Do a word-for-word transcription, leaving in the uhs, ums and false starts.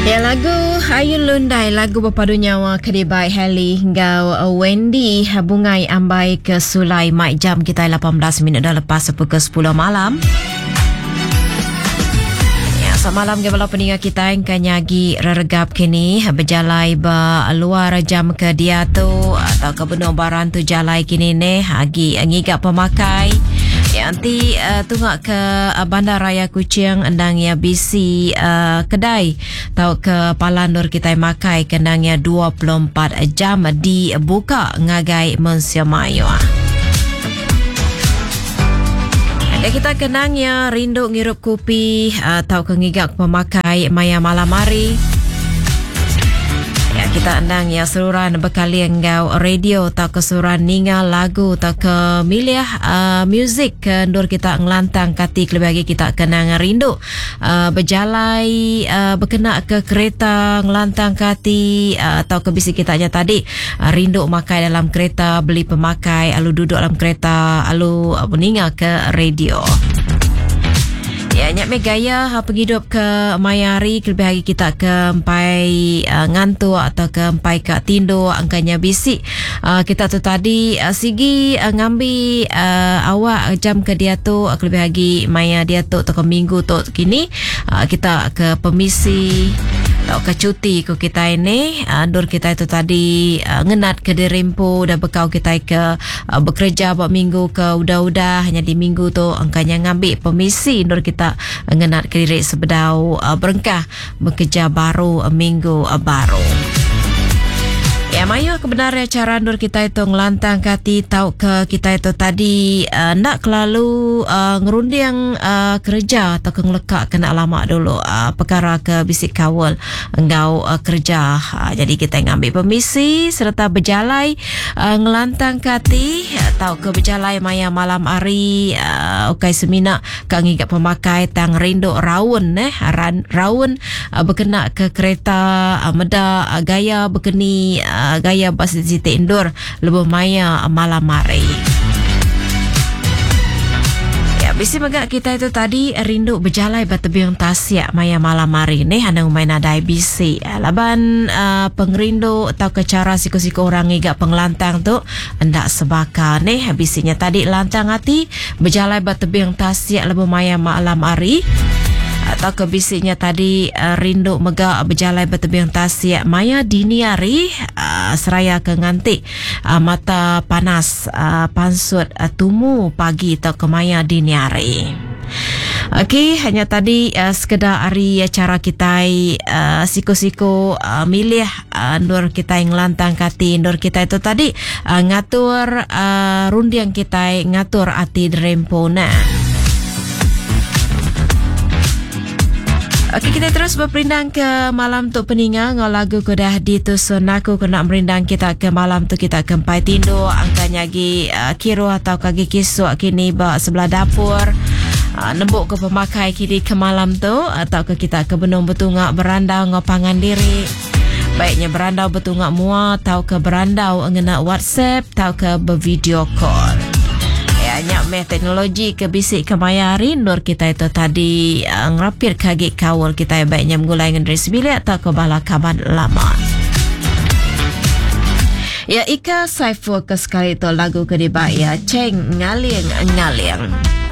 Ya, lagu Ayun Lundai, lagu berpadu nyawa Kedibai Heli hingga Wendy Bungai Ambai ke Sulai. Mic jam kita lapan belas minit dah lepas pukul sepuluh malam. Ya, semalam gabala peningat kita yang kanyagi reregap kini berjalai ba luar jam ke dia tu atau ke benar baran tu jalai kini ne hagi ngigap pemakai. Ya, nanti uh, tunggak ke uh, Bandar Raya Kuching endang ya bisi uh, kedai tau ke Palanur kita makai kendangnya dua puluh empat jam dibuka ngagai mensiamayo. Ada kita kenangnya rindu ngirup kopi uh, tau ke ngigak pemakai maya malam hari. Ya, kita endang ya seluruhan bekali engau radio tau kesuruhan ningal lagu tau ke milih uh, muzik ke ndur kita ngelantang kati lebih lagi kita kenang rindu uh, berjalai uh, berkena ke kereta ngelantang kati uh, tau ke bisi kitanya tadi uh, rindu makai dalam kereta beli pemakai alu duduk dalam kereta alu uh, meningal ke radio. Ya, nyak me gaya ha penghidup ke mayari lebih lagi kita ke empai uh, ngantuk atau ke empai ke tindo angkanya bisik uh, kita tu tadi uh, sigi uh, ngambi uh, awak jam ke dia tu uh, lebih lagi maya dia tu atau ke minggu tu kini uh, kita ke pemisi atau ke cuti ku kita ini uh, dur kita itu tadi uh, ngenat ke dirimpu dan bekau kita ke uh, bekerja buat minggu ke udah-udah hanya di minggu tu angkanya ngambil pemisi dur kita uh, ngenat ke diri sebedau uh, berengkah bekerja baru uh, minggu uh, baru. Ya, mayu kebenaran cara nur kita itu ngelantang kati tau ke kita itu tadi uh, nak kelalu uh, ngerunding uh, kerja atau ke ngelekak kena lama dulu uh, perkara ke bisik kawal engau uh, kerja uh, jadi kita ngambil permisi serta berjalai uh, ngelantang kati uh, tau ke berjalai maya malam hari uh, ukai semina ke ngigap pemakai tang rindu raun eh raun uh, berkena ke kereta uh, meda uh, gaya berkeni uh, gaya bas titik indur lebih maya malam hari. Ya, bisi megak kita itu tadi rindu berjalai bertebiang tasya maya malam hari ni hana main adai bisi laban uh, pengrindu atau ke cara siku-siku orang ngigak pengelantang tu hendak sebaka ni bisinya tadi lantang hati berjalai bertebiang tasya lebih maya malam hari atau kebisinya tadi uh, rindu megak berjalai bertebiang tasya maya dini hari uh, seraya ke ngantik uh, mata panas uh, pansut uh, tumu pagi atau ke maya dini hari. Okey, hanya tadi uh, sekedar hari acara kita uh, siku-siku uh, milih uh, nur kita yang lantang kati nur kita itu tadi uh, ngatur uh, rundiang kita ngatur ati drempona. Okey, kita terus berperindang ke malam tu peninga ngau lagu kudah ditusun aku kena merindang kita ke malam tu kita ke empai tindo angkanya gi uh, kiro atau kagi kisuk kini ba sebelah dapur uh, nembuk ke pemakai kini ke malam tu atau ke kita ke benung betungak berandau ngau pangan diri baiknya berandau betungak mua atau ke berandau ngena WhatsApp atau ke bervideo call. Nyak meh teknologi ke bisik ke mayari nur kita itu tadi uh, ngerapir kagik kawal kita baiknya menggulai dengan dari sebilik atau ke bala kaban lama. Ya, Ika Saiful ke sekali itu lagu kedibak ya Ceng Ngaliang Ngaliang.